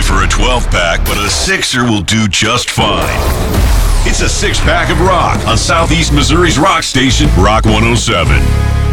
for a 12-pack, but a sixer will do just fine. It's a six-pack of rock on Southeast Missouri's rock station, Rock 107.